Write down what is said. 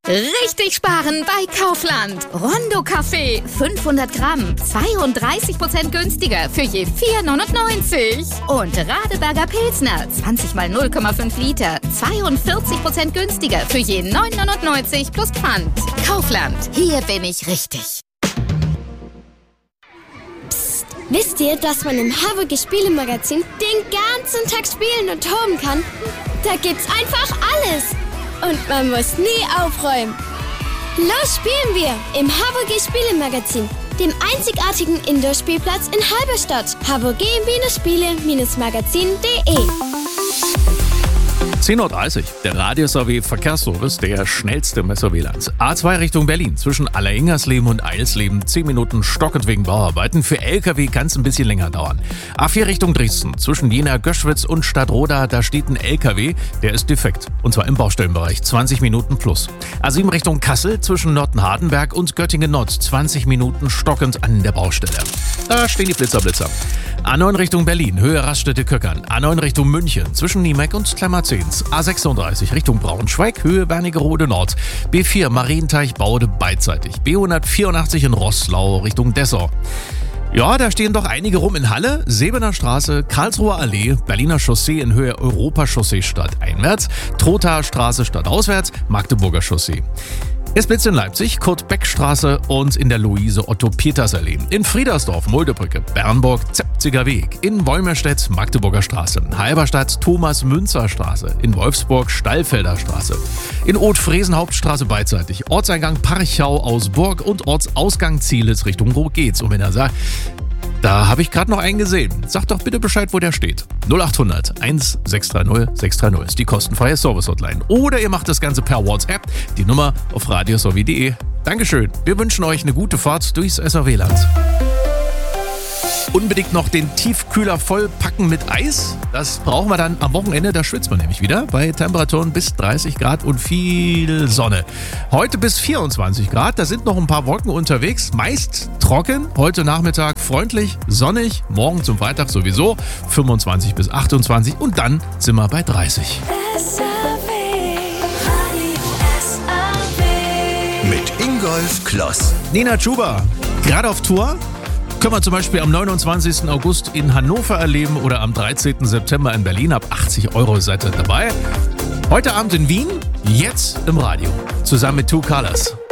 Richtig sparen bei Kaufland. Rondo Kaffee 500 Gramm, 32% günstiger für je 4,99. Und Radeberger Pilsner 20 mal 0,5 Liter, 42% günstiger für je 9,99 plus Pfand. Kaufland, hier bin ich richtig. Psst, wisst ihr, dass man im Havergy Spielemagazin den ganzen Tag spielen und toben kann? Da gibt's einfach alles. Und man muss nie aufräumen. Los spielen wir im Havergy Spielemagazin, dem einzigartigen Indoor-Spielplatz in Halberstadt. havergy-spiele-magazin.de 10.30 Uhr, der Radio-SRW Verkehrsservice, der schnellste Messer WLANs. A2 Richtung Berlin, zwischen Alleringhersleben und Eilsleben, 10 Minuten stockend wegen Bauarbeiten. Für LKW kann es ein bisschen länger dauern. A4 Richtung Dresden, zwischen Jena-Göschwitz und Stadtroda, da steht ein LKW, der ist defekt. Und zwar im Baustellenbereich, 20 Minuten plus. A7 Richtung Kassel, zwischen Norden-Hardenberg und Göttingen-Nord, 20 Minuten stockend an der Baustelle. Da stehen die Blitzer. A9 Richtung Berlin, Höhe Raststätte-Köckern. A9 Richtung München, zwischen Niemeck und Klammerzehns. A36 Richtung Braunschweig, Höhe Wernigerode Nord. B4 Marienteich-Baude beidseitig. B184 in Roßlau Richtung Dessau. Ja, da stehen doch einige rum in Halle, Sebener Straße, Karlsruher Allee, Berliner Chaussee in Höhe Europachaussee stadteinwärts, Trothaer Straße stadtauswärts, Magdeburger Chaussee. Es blitzt in Leipzig, Kurt-Beck-Straße und in der Luise-Otto-Peters-Allee. In Friedersdorf, Muldebrücke, Bernburg, Zepziger Weg. In Wolmerstedt, Magdeburger Straße. Halberstadt, Thomas-Münzer-Straße. In Wolfsburg, Stallfelder Straße. In Oth-Fresen-Hauptstraße beidseitig. Ortseingang Parchau-Ausburg und Ortsausgang Zielitz Richtung Rogetz. Und wenn er sagt, da habe ich gerade noch einen gesehen. Sagt doch bitte Bescheid, wo der steht. 0800 1630 630 ist die kostenfreie Service-Hotline. Oder ihr macht das Ganze per WhatsApp. Die Nummer auf radiosorwie.de. Dankeschön. Wir wünschen euch eine gute Fahrt durchs SRW-Land. Unbedingt noch den Tiefkühler vollpacken mit Eis. Das brauchen wir dann am Wochenende, da schwitzt man nämlich wieder. Bei Temperaturen bis 30 Grad und viel Sonne. Heute bis 24 Grad, da sind noch ein paar Wolken unterwegs. Meist trocken, heute Nachmittag freundlich, sonnig. Morgen zum Freitag sowieso 25 bis 28 und dann sind wir bei 30. Mit Ingolf Kloss. Nina Chuba, gerade auf Tour. Können wir zum Beispiel am 29. August in Hannover erleben oder am 13. September in Berlin. Ab 80 € seid ihr dabei. Heute Abend in Wien, jetzt im Radio. Zusammen mit Two Colors.